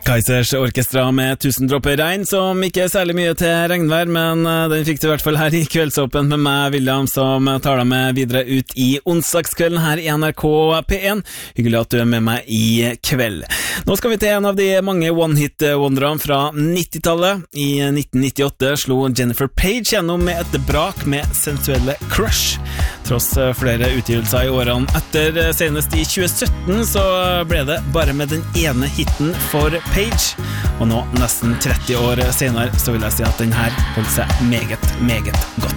Kaizers Orkestra med 1000 dråper regn, som ikke er særlig mye til regnvær, men den fikk du i hvert fall her i Kveldsåpen med meg, William, som tar deg med videre ut i onsdagskvelden her i NRK P1. Hyggelig at du er med meg i kveld. Nå skal vi til en av de mange one-hit-wonderne fra 90-tallet. I 1998 slo Jennifer Page gjennom med et brak med sensuelle Crush. Tross flere utgivelser i årene etter, senest i 2017, så ble det bare med den ene hitten for Page, og nå nesten 30 år senere så vil jeg si at den her holder seg meget, meget godt.